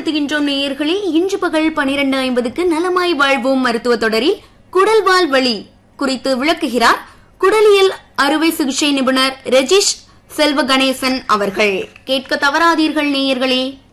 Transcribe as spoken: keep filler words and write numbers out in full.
ஞாபகப்படுத்துகின்றோம் நேயர்களே, இன்று பகல் பனிரெண்டு ஐம்பதுக்கு நலமாய் வாழ்வோம் மருத்துவ தொடரில் குடல்வால் வலி குறித்து விளக்குகிறார் குடலியல் அறுவை சிகிச்சை நிபுணர் ரெஜிஷ் செல்வ கணேசன் அவர்கள். கேட்க தவறாதீர்கள் நேயர்களே.